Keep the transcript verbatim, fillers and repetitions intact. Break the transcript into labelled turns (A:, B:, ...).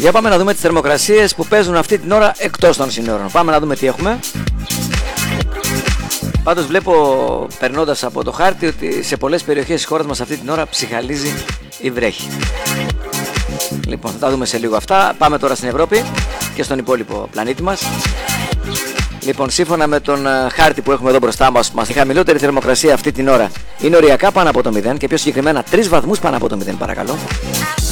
A: Για πάμε να δούμε τις θερμοκρασίες που παίζουν αυτή την ώρα εκτός των συνόρων. Πάμε να δούμε τι έχουμε. Πάντως βλέπω, περνώντας από το χάρτη, ότι σε πολλές περιοχές της χώρας μας αυτή την ώρα ψιχαλίζει ή βρέχει. Λοιπόν, θα τα δούμε σε λίγο αυτά. Πάμε τώρα στην Ευρώπη και στον υπόλοιπο πλανήτη μας. Λοιπόν, σύμφωνα με τον χάρτη που έχουμε εδώ μπροστά μας, μας η χαμηλότερη θερμοκρασία αυτή την ώρα είναι οριακά πάνω από το μηδέν και πιο συγκεκριμένα τρεις βαθμούς πάνω από το μηδέν, παρακαλώ.